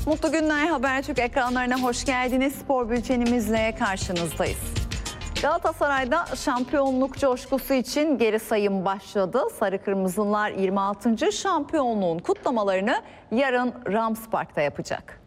Mutlu günler, Habertürk ekranlarına hoş geldiniz. Spor bültenimizle karşınızdayız. Galatasaray'da şampiyonluk coşkusu için geri sayım başladı. Sarı Kırmızılar 26. şampiyonluğun kutlamalarını yarın Rams Park'ta yapacak.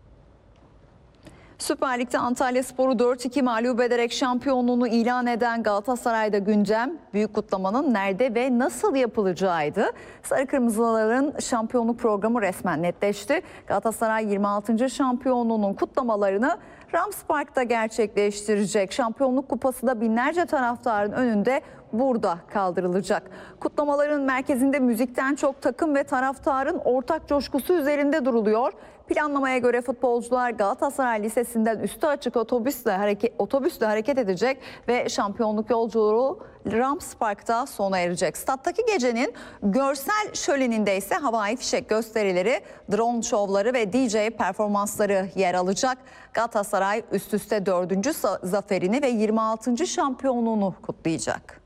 Süper Lig'de Antalyaspor'u 4-2 mağlup ederek şampiyonluğunu ilan eden Galatasaray'da gündem büyük kutlamanın nerede ve nasıl yapılacağıydı. Sarı Kırmızıların şampiyonluk programı resmen netleşti. Galatasaray 26. şampiyonluğunun kutlamalarını Rams Park'ta gerçekleştirecek. Şampiyonluk kupası da binlerce taraftarın önünde burada kaldırılacak. Kutlamaların merkezinde müzikten çok takım ve taraftarın ortak coşkusu üzerinde duruluyor. Planlamaya göre futbolcular Galatasaray Lisesi'nden üstü açık otobüsle hareket edecek ve şampiyonluk yolculuğu Rams Park'ta sona erecek. Stattaki gecenin görsel şöleninde ise havai fişek gösterileri, drone şovları ve DJ performansları yer alacak. Galatasaray üst üste 4. zaferini ve 26. şampiyonluğunu kutlayacak.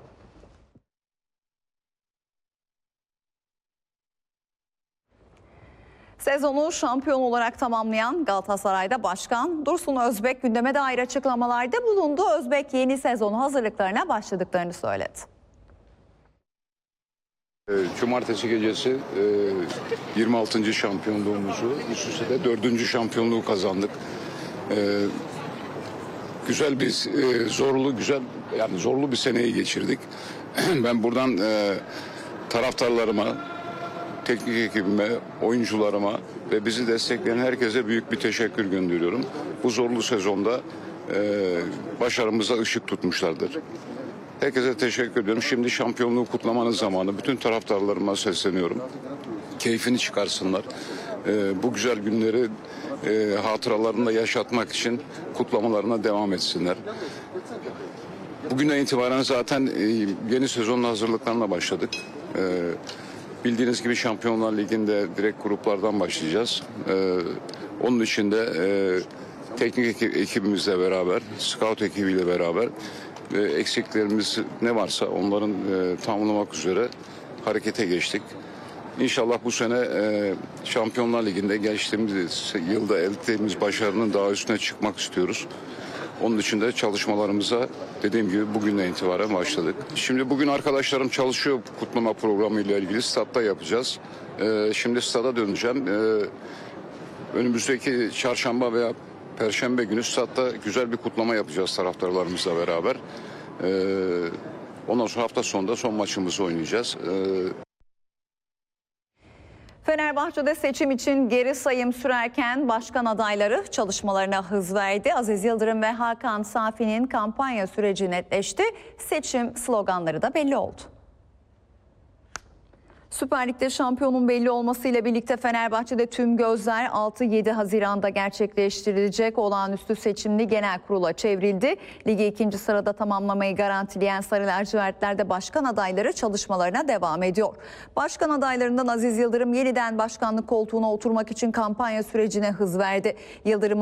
Sezonu şampiyon olarak tamamlayan Galatasaray'da Başkan Dursun Özbek gündeme dair açıklamalarda bulundu. Özbek yeni sezon hazırlıklarına başladıklarını söyledi. Cumartesi gecesi 26. şampiyonluğumuzu, üst üste de 4. şampiyonluğu kazandık. Güzel bir zorlu bir seneyi geçirdik. Ben buradan taraftarlarıma, teknik ekibime, oyuncularıma ve bizi destekleyen herkese büyük bir teşekkür gönderiyorum. Bu zorlu sezonda başarımıza ışık tutmuşlardır. Herkese teşekkür ediyorum. Şimdi şampiyonluğu kutlamanın zamanı. Bütün taraftarlarıma sesleniyorum. Keyfini çıkarsınlar. Bu güzel günleri hatıralarında yaşatmak için kutlamalarına devam etsinler. Bugünden itibaren zaten yeni sezonun hazırlıklarına başladık. Bildiğiniz gibi Şampiyonlar Ligi'nde direkt gruplardan başlayacağız. Onun için de teknik ekibimizle beraber, scout ekibiyle beraber eksiklerimiz ne varsa onların tamamlamak üzere harekete geçtik. İnşallah bu sene Şampiyonlar Ligi'nde geçtiğimiz yılda elde ettiğimiz başarının daha üstüne çıkmak istiyoruz. Onun için de çalışmalarımıza dediğim gibi bugünden itibaren başladık. Şimdi bugün arkadaşlarım çalışıyor kutlama programı ile ilgili. Statta yapacağız. Şimdi stada döneceğim. Önümüzdeki çarşamba veya perşembe günü statta güzel bir kutlama yapacağız taraftarlarımızla beraber. Ondan sonra hafta sonunda son maçımızı oynayacağız. Fenerbahçe'de seçim için geri sayım sürerken başkan adayları çalışmalarına hız verdi. Aziz Yıldırım ve Hakan Safi'nin kampanya süreci netleşti. Seçim sloganları da belli oldu. Süper Lig'de şampiyonun belli olmasıyla birlikte Fenerbahçe'de tüm gözler 6-7 Haziran'da gerçekleştirilecek olağanüstü seçimli genel kurula çevrildi. Ligi 2. sırada tamamlamayı garantileyen Sarı Lacivertler'de başkan adayları çalışmalarına devam ediyor. Başkan adaylarından Aziz Yıldırım yeniden başkanlık koltuğuna oturmak için kampanya sürecine hız verdi. Yıldırım